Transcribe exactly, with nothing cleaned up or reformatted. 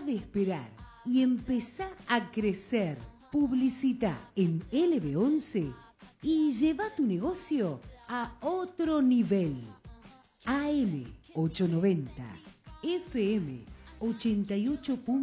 de esperar y empezá a crecer. Publicita en L B once y lleva tu negocio a otro nivel. A M ochocientos noventa, F M ochenta y ocho.